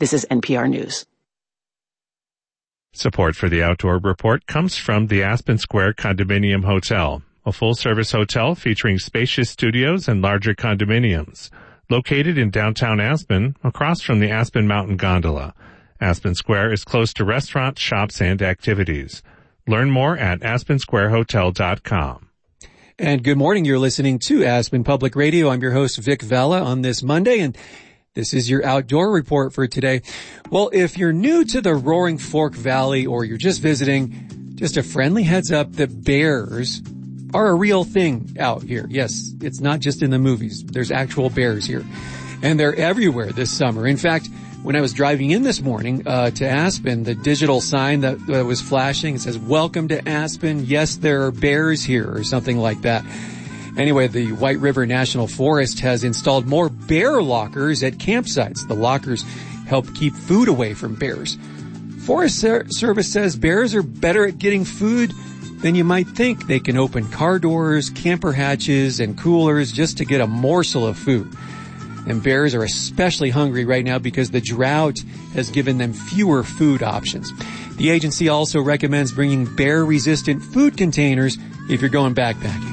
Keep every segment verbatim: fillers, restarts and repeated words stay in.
This is N P R News. Support for the Outdoor Report comes from the Aspen Square Condominium Hotel, a full-service hotel featuring spacious studios and larger condominiums. Located in downtown Aspen, across from the Aspen Mountain Gondola. Aspen Square is close to restaurants, shops, and activities. Learn more at aspen square hotel dot com. And good morning. You're listening to Aspen Public Radio. I'm your host, Vic Vela, on this Monday, and this is your outdoor report for today. Well, if you're new to the Roaring Fork Valley or you're just visiting, just a friendly heads up that bears are a real thing out here. Yes, it's not just in the movies. There's actual bears here. And they're everywhere this summer. In fact, when I was driving in this morning uh to Aspen, the digital sign that uh, was flashing, it says, "Welcome to Aspen. Yes, there are bears here," or something like that. Anyway, the White River National Forest has installed more bear lockers at campsites. The lockers help keep food away from bears. Forest Ser- Service says bears are better at getting food than you might think. They can open car doors, camper hatches, and coolers just to get a morsel of food. And bears are especially hungry right now because the drought has given them fewer food options. The agency also recommends bringing bear-resistant food containers if you're going backpacking.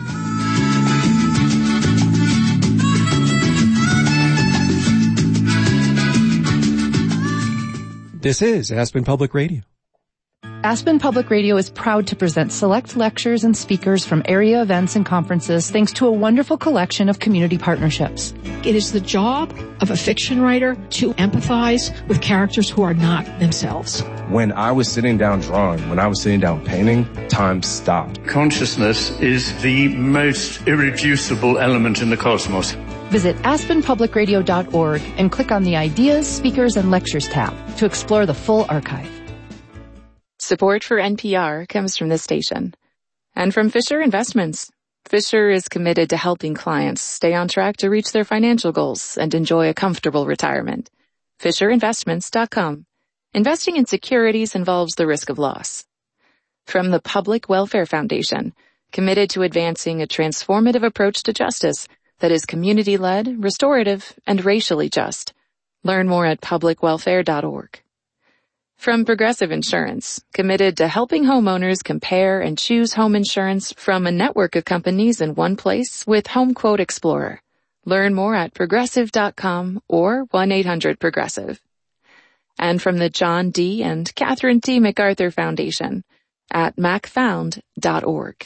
This is Aspen Public Radio. Aspen Public Radio is proud to present select lectures and speakers from area events and conferences thanks to a wonderful collection of community partnerships. It is the job of a fiction writer to empathize with characters who are not themselves. When I was sitting down drawing, when I was sitting down painting, time stopped. Consciousness is the most irreducible element in the cosmos. Visit aspen public radio dot org and click on the Ideas, Speakers, and Lectures tab to explore the full archive. Support for N P R comes from this station and from Fisher Investments. Fisher is committed to helping clients stay on track to reach their financial goals and enjoy a comfortable retirement. fisher investments dot com. Investing in securities involves the risk of loss. From the Public Welfare Foundation, committed to advancing a transformative approach to justice that is community-led, restorative, and racially just. Learn more at public welfare dot org. From Progressive Insurance, committed to helping homeowners compare and choose home insurance from a network of companies in one place with HomeQuote Explorer. Learn more at progressive dot com or one eight hundred progressive. And from the John D. and Catherine T. MacArthur Foundation at mac found dot org.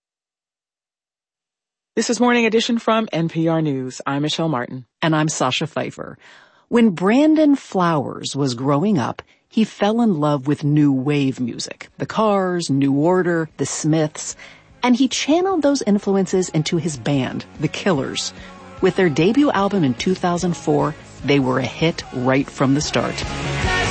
This is Morning Edition from N P R News. I'm Michelle Martin. And I'm Sasha Pfeiffer. When Brandon Flowers was growing up, he fell in love with new wave music. The Cars, New Order, The Smiths. And he channeled those influences into his band, The Killers. With their debut album in two thousand four, they were a hit right from the start.